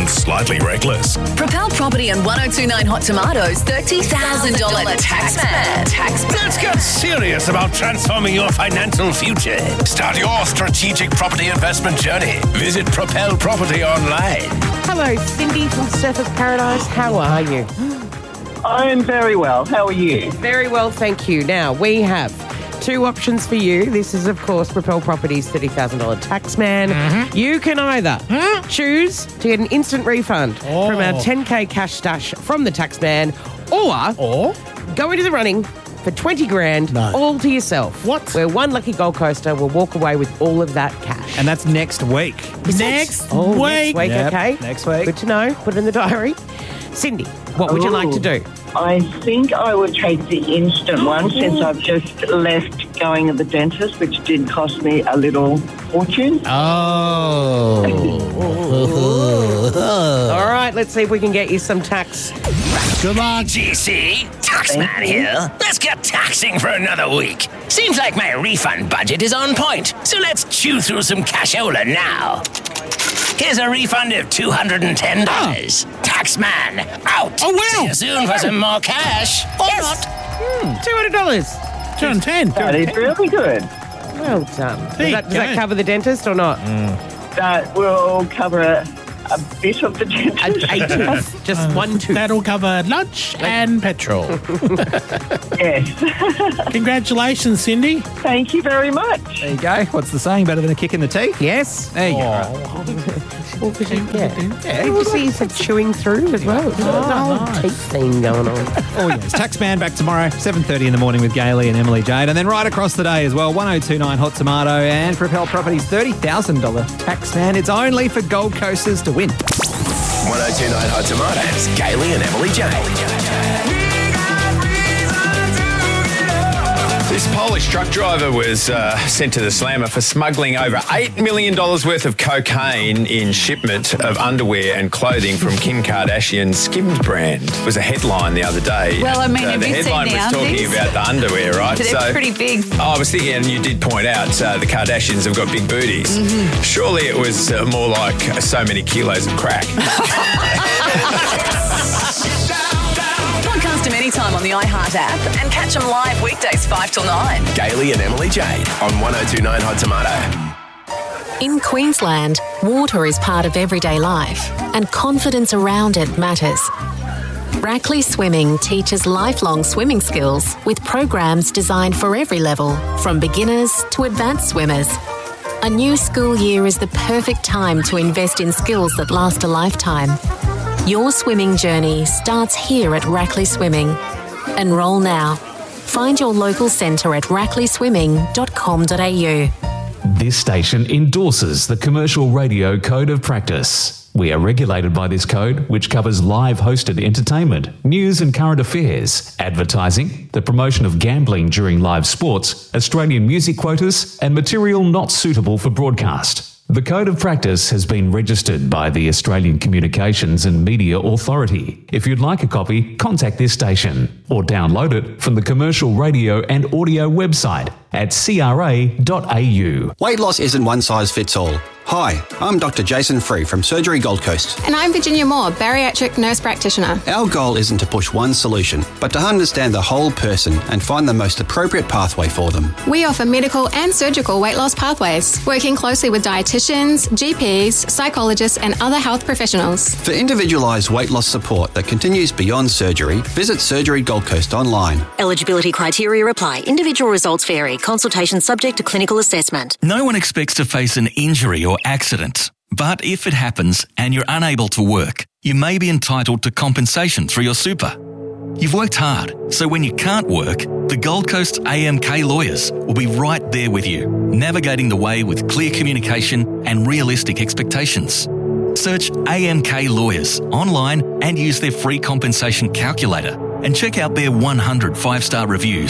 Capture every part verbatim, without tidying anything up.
and slightly reckless. Propel Property and one oh two nine Hot Tomatoes thirty thousand dollars Taxman. Taxman. Let's get serious about transforming your financial future. Start your strategic property investment journey. Visit Propel Property online. Hello, Cindy from Surfers Paradise. How are you? I'm very well. How are you? Very well, thank you. Now, we have two options for you. This is, of course, Propel Properties thirty thousand dollars Taxman. Mm-hmm. You can either mm-hmm. choose to get an instant refund oh. from our ten K cash stash from the Taxman, or, or go into the running for twenty grand no. all to yourself. What? Where one lucky Gold Coaster will walk away with all of that cash. And that's next week. Is next oh, week. Next week, yep. okay. Next week. Good to know. Put it in the diary. Cindy, what would you like to do? I think I would take the instant one since I've just left going to the dentist, which did cost me a little fortune. Oh. All right, let's see if we can get you some tax. Good luck. G C, Taxman here. Let's get taxing for another week. Seems like my refund budget is on point, so let's chew through some cashola now. Here's a refund of two hundred ten dollars. Oh. Taxman, out. Oh, wow. See you soon for some more cash. Or yes. not. Hmm. two hundred dollars. two hundred ten. That is really good. Well done. Does that, does that cover the dentist or not? Mm. That will cover a, a bit of the dentist. A, a tooth. Just uh, one tooth. That'll cover lunch and petrol. Yes. Congratulations, Cindy. Thank you very much. There you go. What's the saying? Better than a kick in the teeth? Yes. There you oh. go. Well, yeah. yeah. You see some chewing through as well. There's oh, a whole nice. teeth thing going on. Oh, yes. Taxman back tomorrow, seven thirty in the morning with Gailey and Emily Jade. And then right across the day as well, one oh two nine Hot Tomato and Propel Properties thirty thousand dollars Taxman. It's only for Gold Coasters to win. one oh two nine Hot Tomatoes, Gailey and Emily Jade. This Polish truck driver was uh, sent to the slammer for smuggling over eight million dollars worth of cocaine in shipment of underwear and clothing from Kim Kardashian's Skims brand. It was a headline the other day. Well, I mean, uh, have the you seen headline the was talking undies? about the underwear, right? They're so, pretty big. Oh, I was thinking, and you did point out, uh, the Kardashians have got big booties. Mm-hmm. Surely it was uh, more like uh, so many kilos of crack. Podcast them anytime on the iHeart app and catch them live weekdays five till nine. Gailey and Emily Jade on one oh two nine Hot Tomato. In Queensland, water is part of everyday life and confidence around it matters. Rackley Swimming teaches lifelong swimming skills with programs designed for every level, from beginners to advanced swimmers. A new school year is the perfect time to invest in skills that last a lifetime. Your swimming journey starts here at Rackley Swimming. Enrol now. Find your local centre at rackley swimming dot com dot a u. This station endorses the Commercial Radio Code of Practice. We are regulated by this code, which covers live hosted entertainment, news and current affairs, advertising, the promotion of gambling during live sports, Australian music quotas, and material not suitable for broadcast. The Code of Practice has been registered by the Australian Communications and Media Authority. If you'd like a copy, contact this station or download it from the Commercial Radio and Audio website at c r a dot a u. Weight loss isn't one size fits all. Hi, I'm Doctor Jason Free from Surgery Gold Coast. And I'm Virginia Moore, bariatric nurse practitioner. Our goal isn't to push one solution, but to understand the whole person and find the most appropriate pathway for them. We offer medical and surgical weight loss pathways, working closely with dietitians, G Ps, psychologists and other health professionals. For individualised weight loss support that continues beyond surgery, visit Surgery Gold Coast online. Eligibility criteria apply. Individual results vary. Consultation subject to clinical assessment. No one expects to face an injury or accident. But if it happens and you're unable to work, you may be entitled to compensation through your super. You've worked hard, so when you can't work, the Gold Coast A M K lawyers will be right there with you, navigating the way with clear communication and realistic expectations. Search A M K Lawyers online and use their free compensation calculator and check out their one hundred five-star reviews.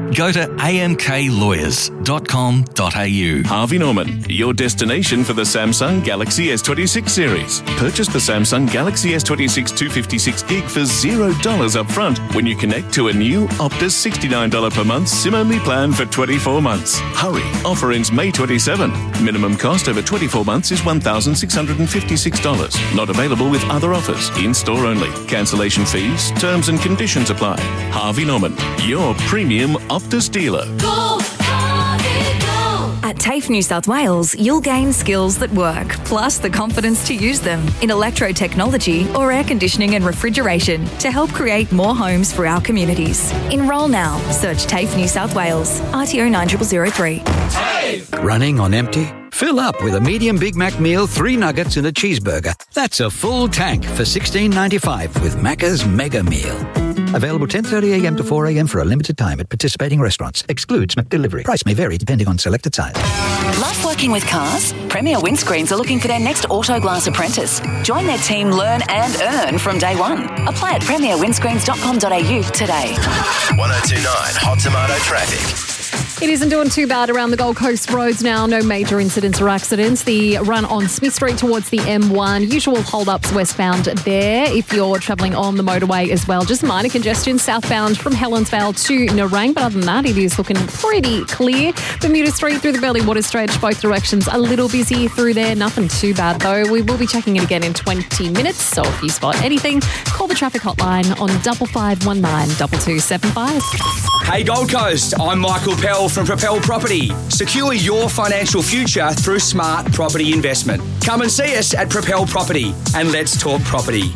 Go to a m k lawyers dot com dot a u. Harvey Norman, your destination for the Samsung Galaxy S twenty-six series. Purchase the Samsung Galaxy S twenty-six two fifty-six gig for zero dollars up front when you connect to a new Optus sixty-nine dollars per month SIM-only plan for twenty-four months. Hurry, offer ends May twenty-seventh. Minimum cost over twenty-four months is one thousand six hundred fifty-six dollars. Not available with other offers. In-store only. Cancellation fees, terms and conditions apply. Harvey Norman, your premium Optus dealer. Go, Harvey, go. At TAFE New South Wales, you'll gain skills that work, plus the confidence to use them in electro-technology or air conditioning and refrigeration to help create more homes for our communities. Enrol now. Search TAFE New South Wales. R T O nine zero zero three. TAFE! Running on empty? Fill up with a medium Big Mac meal, three nuggets and a cheeseburger. That's a full tank for sixteen ninety-five with Macca's Mega Meal. Available ten thirty a m to four a m for a limited time at participating restaurants. Excludes McDelivery. Price may vary depending on selected size. Love working with cars? Premier Windscreens are looking for their next Autoglass apprentice. Join their team, learn and earn from day one. Apply at premier windscreens dot com dot a u today. one oh two point nine Hot Tomato Traffic. It isn't doing too bad around the Gold Coast roads now. No major incidents or accidents. The run on Smith Street towards the M one. Usual hold-ups westbound there if you're travelling on the motorway as well. Just minor congestion southbound from Helensvale to Nerang. But other than that, it is looking pretty clear. Bermuda Street through the Burleigh Water Stretch, both directions a little busy through there. Nothing too bad though. We will be checking it again in twenty minutes. So if you spot anything, call the traffic hotline on double five one nine double two seven five. Hey Gold Coast, I'm Michael Pell from Propel Property. Secure your financial future through smart property investment. Come and see us at Propel Property and let's talk property.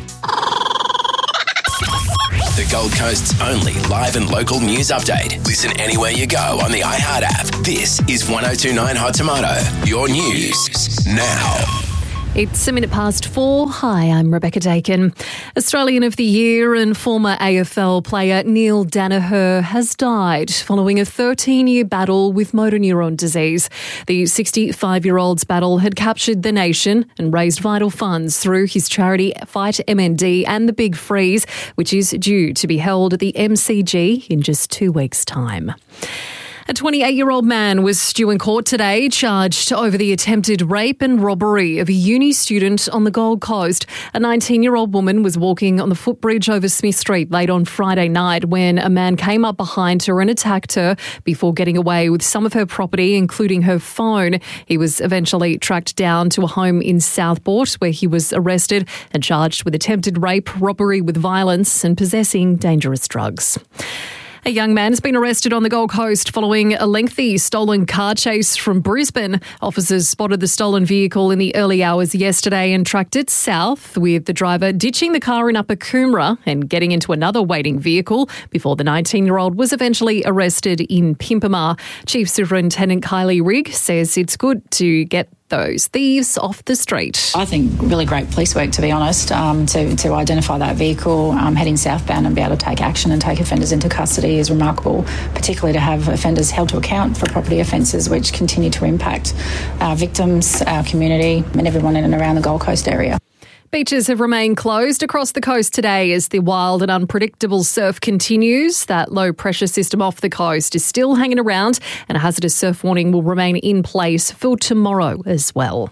The Gold Coast's only live and local news update. Listen anywhere you go on the iHeart app. This is one oh two point nine Hot Tomato. Your news now. It's a minute past four. Hi, I'm Rebecca Dakin. Australian of the Year and former A F L player Neil Danaher has died following a thirteen-year battle with motor neuron disease. The sixty-five-year-old's battle had captured the nation and raised vital funds through his charity Fight M N D and the Big Freeze, which is due to be held at the M C G in just two weeks' time. A twenty-eight-year-old man was due in court today, charged over the attempted rape and robbery of a uni student on the Gold Coast. A nineteen-year-old woman was walking on the footbridge over Smith Street late on Friday night when a man came up behind her and attacked her before getting away with some of her property, including her phone. He was eventually tracked down to a home in Southport where he was arrested and charged with attempted rape, robbery with violence and possessing dangerous drugs. A young man has been arrested on the Gold Coast following a lengthy stolen car chase from Brisbane. Officers spotted the stolen vehicle in the early hours yesterday and tracked it south, with the driver ditching the car in Upper Coomera and getting into another waiting vehicle before the nineteen-year-old was eventually arrested in Pimpama. Chief Superintendent Kylie Rigg says it's good to get those thieves off the street. I think really great police work, to be honest, um, to, to identify that vehicle um, heading southbound and be able to take action and take offenders into custody is remarkable, particularly to have offenders held to account for property offences which continue to impact our victims, our community and everyone in and around the Gold Coast area. Beaches have remained closed across the coast today as the wild and unpredictable surf continues. That low-pressure system off the coast is still hanging around and a hazardous surf warning will remain in place for tomorrow as well.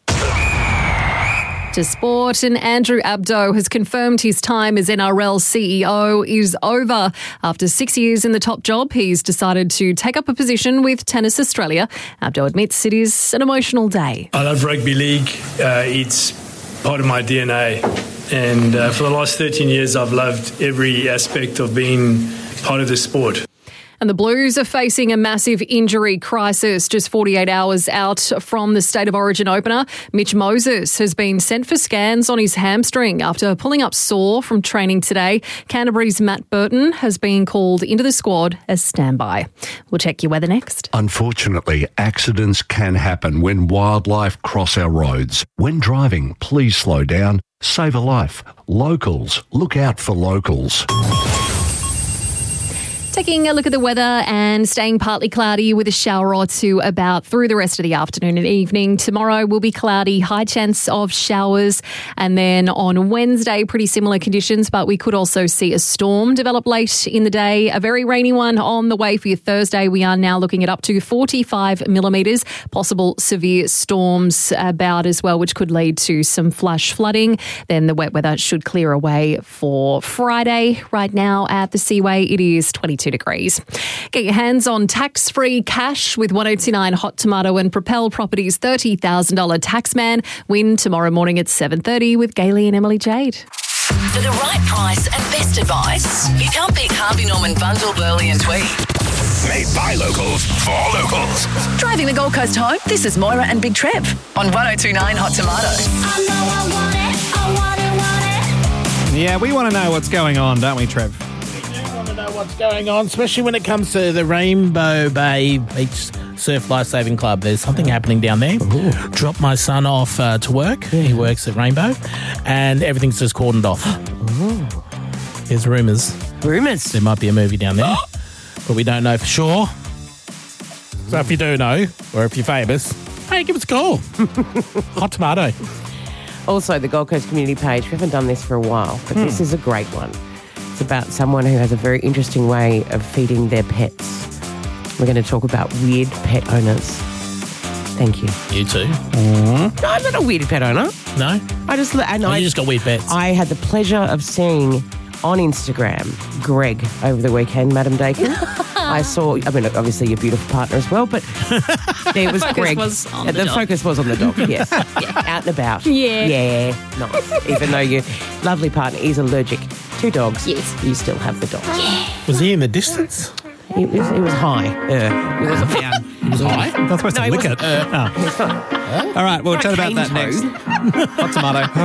To sport, and Andrew Abdo has confirmed his time as N R L C E O is over. After six years in the top job, he's decided to take up a position with Tennis Australia. Abdo admits it is an emotional day. I love rugby league. Uh, it's part of my D N A, and uh, for the last thirteen years I've loved every aspect of being part of the sport. And the Blues are facing a massive injury crisis just forty-eight hours out from the State of Origin opener. Mitch Moses has been sent for scans on his hamstring after pulling up sore from training today. Canterbury's Matt Burton has been called into the squad as standby. We'll check your weather next. Unfortunately, accidents can happen when wildlife cross our roads. When driving, please slow down. Save a life. Locals, look out for locals. Taking a look at the weather and staying partly cloudy with a shower or two about through the rest of the afternoon and evening. Tomorrow will be cloudy, high chance of showers. And then on Wednesday, pretty similar conditions, but we could also see a storm develop late in the day. A very rainy one on the way for your Thursday. We are now looking at up to forty-five millimetres. Possible severe storms about as well, which could lead to some flash flooding. Then the wet weather should clear away for Friday. Right now at the Seaway, it is twenty-two degrees. Get your hands on tax-free cash with one oh two nine Hot Tomato and Propel Properties thirty thousand dollars Taxman. Win tomorrow morning at seven thirty with Gailey and Emily Jade. For the right price and best advice, you can't beat Harvey Norman Bundle, Burley and Tweed. Made by locals for locals. Driving the Gold Coast home, this is Moira and Big Trev on one oh two nine Hot Tomato. I know I want it, I want it, want it. Yeah, we want to know what's going on, don't we, Trev? I want to know what's going on, especially when it comes to the Rainbow Bay Beach Surf Lifesaving Club. There's something happening down there. Ooh. Dropped my son off uh, to work. Yeah. He works at Rainbow, and everything's just cordoned off. Ooh. There's rumours. Rumours? There might be a movie down there, but we don't know for sure. So if you do know, or if you're famous, hey, give us a call. Hot Tomato. Also, the Gold Coast community page. We haven't done this for a while, but hmm. this is a great one. It's about someone who has a very interesting way of feeding their pets. We're going to talk about weird pet owners. Thank you. You too. Mm-hmm. No, I'm not a weird pet owner. No? I just... And oh, I, you just got weird pets. I had the pleasure of seeing on Instagram Greg over the weekend, Madam Dakin. I saw... I mean, obviously your beautiful partner as well, but there was focus Greg. Was on the, the dog. focus was on the dog, yes. Yeah. Out and about. Yeah. Yeah. Nice. Even though your lovely partner is allergic to dogs, yes, you still have the dog. Yeah. Was he in the distance? It was, it was high. Uh, it wasn't down. It was high? I'm not supposed No, to it lick it. wasn't, uh, oh. All right, we'll Not chat a about cane that toad. next. Hot Tomato.